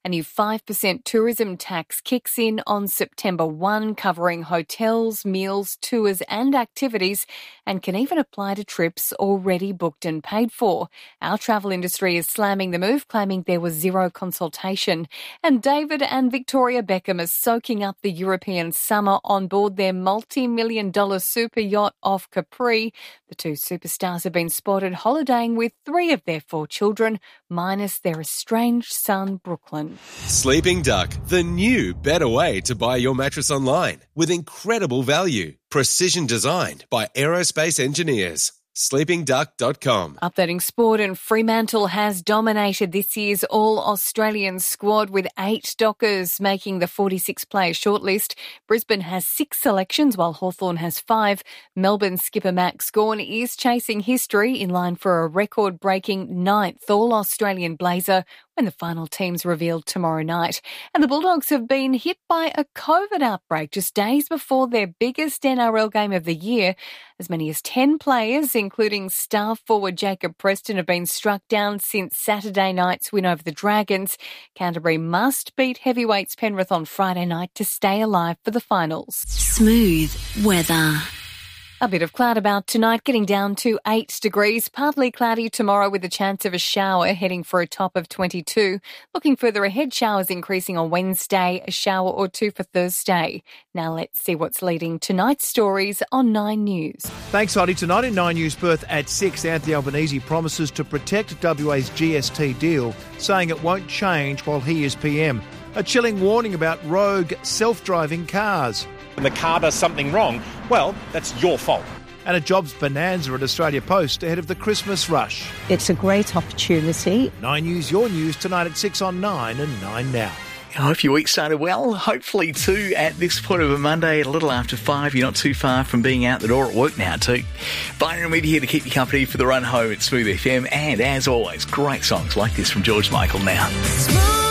A new 5% tourism tax kicks in on September 1, covering hotels, meals, tours and activities, and can even apply to trips already booked and paid for. Our travel industry is slamming the move, claiming there was zero consultation. And David and Victoria Beckham are soaking up the European summer on board their multi-million-dollar super yacht off Capri. The two superstars have been spotted holidaying with 3 of their 4 children, minus their estranged son, Brooklyn. Sleeping Duck, the new, better way to buy your mattress online with incredible value. Precision designed by aerospace engineers. sleepingduck.com. Updating sport, and Fremantle has dominated this year's All-Australian squad with 8 Dockers making the 46-player shortlist. Brisbane has 6 selections while Hawthorn has 5. Melbourne skipper Max Gawn is chasing history in line for a record-breaking 9th All-Australian blazer when the final team's revealed tomorrow night. And the Bulldogs have been hit by a COVID outbreak just days before their biggest NRL game of the year. As many as 10 players, including star forward Jacob Preston, have been struck down since Saturday night's win over the Dragons. Canterbury must beat heavyweights Penrith on Friday night to stay alive for the finals. Smooth weather. A bit of cloud about tonight, getting down to 8 degrees. Partly cloudy tomorrow with a chance of a shower, heading for a top of 22. Looking further ahead, showers increasing on Wednesday, a shower or 2 for Thursday. Now let's see what's leading tonight's stories on 9 News. Thanks, Heidi. Tonight in 9 News Perth at 6, Anthony Albanese promises to protect WA's GST deal, saying it won't change while he is PM. A chilling warning about rogue self-driving cars. When the car does something wrong, well, that's your fault. And a jobs bonanza at Australia Post ahead of the Christmas rush. It's a great opportunity. 9 News, your news, tonight at 6 on 9 and 9 now. I hope your week started well. Hopefully, too, at this point of a Monday, a little after 5. You're not too far from being out the door at work now, too. Byron Media here to keep you company for the run home at Smooth FM. And, as always, great songs like this from George Michael now.